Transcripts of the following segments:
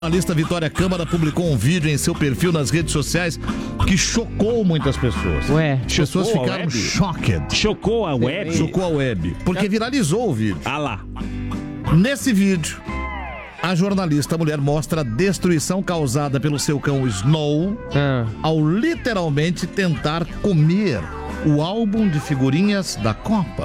A jornalista Vitória Câmara publicou um vídeo em seu perfil nas redes sociais que chocou muitas pessoas. As pessoas ficaram chocadas. Chocou a web? Chocou a web. Porque viralizou o vídeo. Ah lá. Nesse vídeo, a jornalista mulher mostra a destruição causada pelo seu cão Snow ao literalmente tentar comer o álbum de figurinhas da Copa.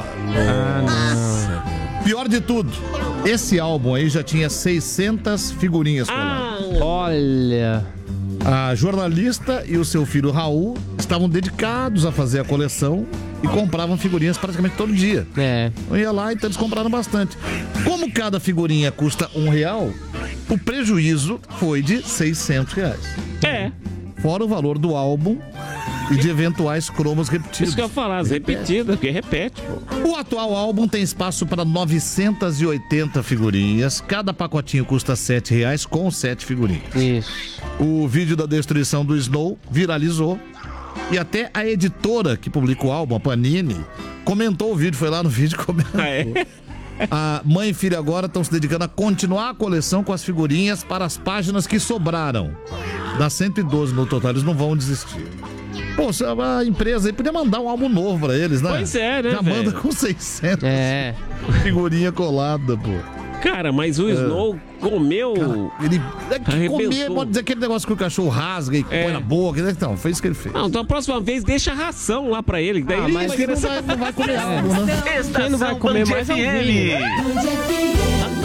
Pior de tudo, esse álbum aí já tinha 600 figurinhas coladas. Olha. A jornalista e o seu filho Raul estavam dedicados a fazer a coleção e compravam figurinhas praticamente todo dia. Eu ia lá, então eles compraram bastante. Como cada figurinha custa R$1, o prejuízo foi de R$600. Fora o valor do álbum e de eventuais cromos repetidos. Isso que eu ia falar, as repetidas, porque repete, pô. O atual álbum tem espaço para 980 figurinhas. Cada pacotinho custa R$7 com 7 figurinhas. Isso. O vídeo da destruição do Snow viralizou. E até a editora que publica o álbum, a Panini, comentou o vídeo, foi lá no vídeo e comentou. A mãe e filha agora estão se dedicando a continuar a coleção com as figurinhas para as páginas que sobraram. Dá 112 no total, eles não vão desistir. Pô, a empresa aí podia mandar um álbum novo pra eles, né? Pois é, né, já velho? manda com 600 figurinha colada, pô. Cara, mas o Snow comeu... Ele arrebentou. comer, pode dizer aquele negócio que o cachorro rasga e põe na boca. Então, foi isso que ele fez. Não, então a próxima vez deixa ração lá pra ele. Daí ele mas vai ele querer não vai comer álbum, né? Quem não vai comer mais é o Vini.